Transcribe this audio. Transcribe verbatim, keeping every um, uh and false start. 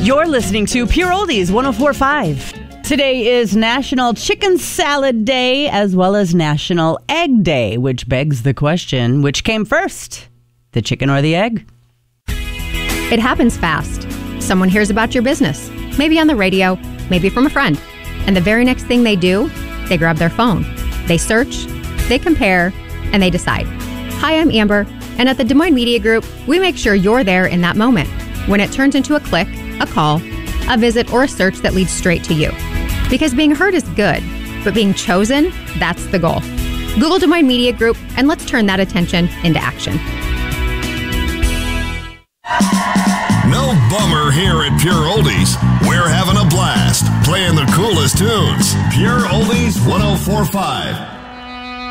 You're listening to Pure Oldies one oh four point five. Today is National Chicken Salad Day as well as National Egg Day, which begs the question, which came first, the chicken or the egg? It happens fast. Someone hears about your business, maybe on the radio, maybe from a friend. And the very next thing they do, they grab their phone. They search, they compare, and they decide. Hi, I'm Amber, and at the Des Moines Media Group, we make sure you're there in that moment, when it turns into a click, a call, a visit, or a search that leads straight to you. Because being heard is good, but being chosen, that's the goal. Google Des Moines Media Group, and let's turn that attention into action. No bummer here at Pure Oldies. We're having a blast playing the coolest tunes. Pure Oldies one oh four point five.